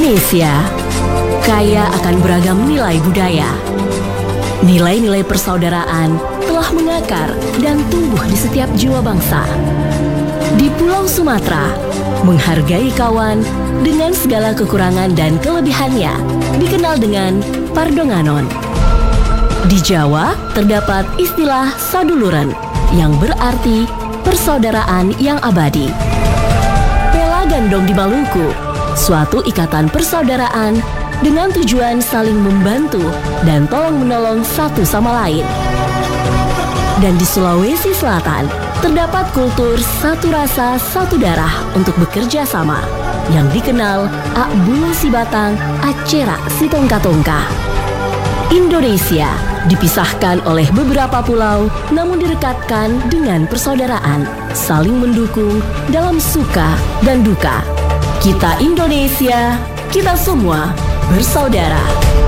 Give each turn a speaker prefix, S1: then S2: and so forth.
S1: Indonesia kaya akan beragam nilai budaya. Nilai-nilai persaudaraan telah mengakar dan tumbuh di setiap jiwa bangsa. Di Pulau Sumatera, menghargai kawan dengan segala kekurangan dan kelebihannya dikenal dengan Pardonganon. Di Jawa terdapat istilah saduluren yang berarti persaudaraan yang abadi. Pela Gandong di Maluku, suatu ikatan persaudaraan dengan tujuan saling membantu dan tolong-menolong satu sama lain. Dan di Sulawesi Selatan, terdapat kultur satu rasa satu darah untuk bekerja sama yang dikenal Akbulu Sibatang Acera Sitongka-tongka. Indonesia dipisahkan oleh beberapa pulau namun direkatkan dengan persaudaraan, saling mendukung dalam suka dan duka. Kita Indonesia, kita semua bersaudara.